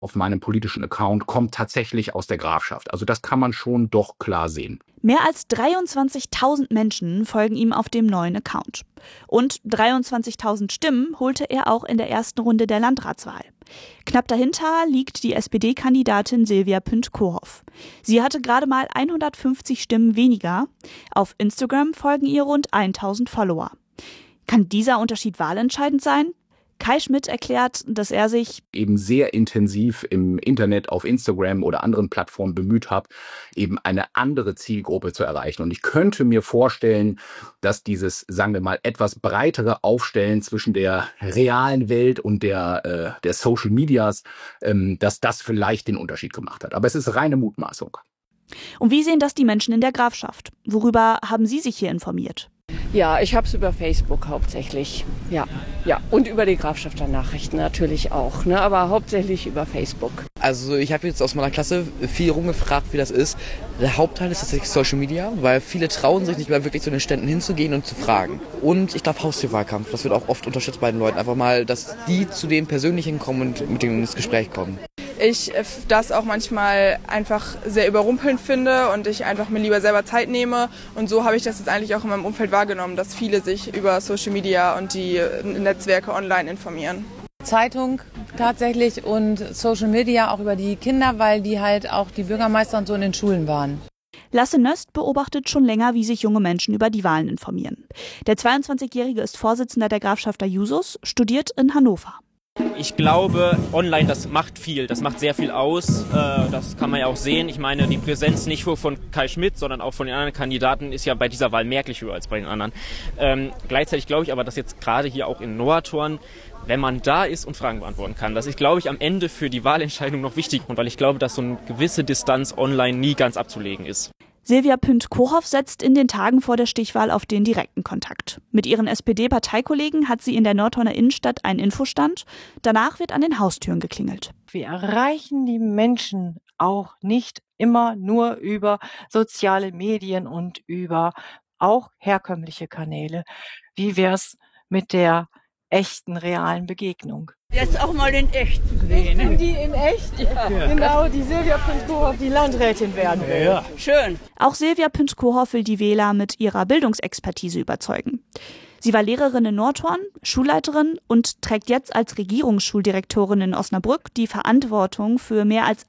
auf meinem politischen Account kommt tatsächlich aus der Grafschaft. Also das kann man schon doch klar sehen. Mehr als 23.000 Menschen folgen ihm auf dem neuen Account. Und 23.000 Stimmen holte er auch in der ersten Runde der Landratswahl. Knapp dahinter liegt die SPD-Kandidatin Silvia Pünd-Kohoff. Sie hatte gerade mal 150 Stimmen weniger. Auf Instagram folgen ihr rund 1.000 Follower. Kann dieser Unterschied wahlentscheidend sein? Kai Schmidt erklärt, dass er sich eben sehr intensiv im Internet, auf Instagram oder anderen Plattformen bemüht habe, eben eine andere Zielgruppe zu erreichen. Und ich könnte mir vorstellen, dass dieses, sagen wir mal, etwas breitere Aufstellen zwischen der realen Welt und der Social Medias, dass das vielleicht den Unterschied gemacht hat. Aber es ist reine Mutmaßung. Und wie sehen das die Menschen in der Grafschaft? Worüber haben Sie sich hier informiert? Ja, ich habe es über Facebook hauptsächlich. Ja. Und über die Grafschafter Nachrichten natürlich auch, ne? Aber hauptsächlich über Facebook. Also ich habe jetzt aus meiner Klasse viel rumgefragt, wie das ist. Der Hauptteil ist tatsächlich Social Media, weil viele trauen sich nicht mehr wirklich zu den Ständen hinzugehen und zu fragen. Und ich glaube Haustierwahlkampf, das wird auch oft unterstützt bei den Leuten. Einfach mal, dass die zu denen persönlich hinkommen und mit denen ins Gespräch kommen. Ich das auch manchmal einfach sehr überrumpelnd finde und ich einfach mir lieber selber Zeit nehme. Und so habe ich das jetzt eigentlich auch in meinem Umfeld wahrgenommen, dass viele sich über Social Media und die Netzwerke online informieren. Zeitung tatsächlich und Social Media auch über die Kinder, weil die halt auch die Bürgermeister und so in den Schulen waren. Lasse Nöst beobachtet schon länger, wie sich junge Menschen über die Wahlen informieren. Der 22-Jährige ist Vorsitzender der Grafschafter Jusos, studiert in Hannover. Ich glaube, online, das macht viel, das macht sehr viel aus, das kann man ja auch sehen. Ich meine, die Präsenz nicht nur von Kai Schmidt, sondern auch von den anderen Kandidaten ist ja bei dieser Wahl merklich höher als bei den anderen. Gleichzeitig glaube ich aber, dass jetzt gerade hier auch in Nordhorn, wenn man da ist und Fragen beantworten kann, das ist, glaube ich, am Ende für die Wahlentscheidung noch wichtig, weil ich glaube, dass so eine gewisse Distanz online nie ganz abzulegen ist. Silvia Pünd-Kohoff setzt in den Tagen vor der Stichwahl auf den direkten Kontakt. Mit ihren SPD-Parteikollegen hat sie in der Nordhorner Innenstadt einen Infostand. Danach wird an den Haustüren geklingelt. Wir erreichen die Menschen auch nicht immer nur über soziale Medien und über auch herkömmliche Kanäle. Wie wär's mit der echten, realen Begegnung? Jetzt auch mal in echt zu sehen. Die in echt? Ja. Genau, die Silvia Pünd-Kohoff, die Landrätin werden will. Ja. Schön. Auch Silvia Pünd-Kohoff will die Wähler mit ihrer Bildungsexpertise überzeugen. Sie war Lehrerin in Nordhorn, Schulleiterin und trägt jetzt als Regierungsschuldirektorin in Osnabrück die Verantwortung für mehr als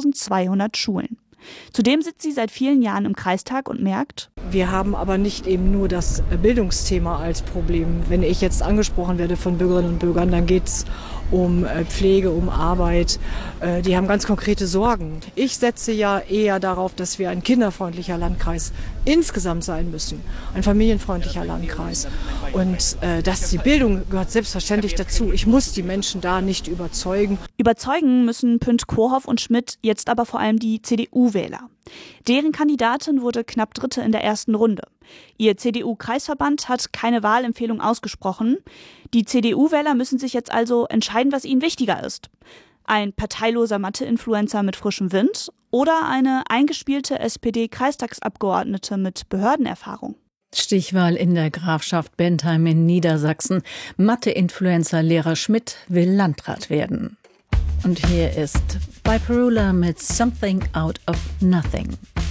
1200 Schulen. Zudem sitzt sie seit vielen Jahren im Kreistag und merkt: Wir haben aber nicht eben nur das Bildungsthema als Problem. Wenn ich jetzt angesprochen werde von Bürgerinnen und Bürgern, dann geht es um Pflege, um Arbeit. Die haben ganz konkrete Sorgen. Ich setze ja eher darauf, dass wir ein kinderfreundlicher Landkreis insgesamt sein müssen. Ein familienfreundlicher Landkreis. Und die Bildung gehört selbstverständlich dazu. Ich muss die Menschen da nicht überzeugen. Überzeugen müssen Pünd-Kohoff und Schmidt jetzt aber vor allem die CDU-Wähler. Deren Kandidatin wurde knapp Dritte in der ersten Runde. Ihr CDU-Kreisverband hat keine Wahlempfehlung ausgesprochen. Die CDU-Wähler müssen sich jetzt also entscheiden, was ihnen wichtiger ist. Ein parteiloser Mathe-Influencer mit frischem Wind oder eine eingespielte SPD-Kreistagsabgeordnete mit Behördenerfahrung. Stichwahl in der Grafschaft Bentheim in Niedersachsen. Mathe-Influencer Lehrer Schmidt will Landrat werden. Und hier ist Bipolar mit Something Out of Nothing.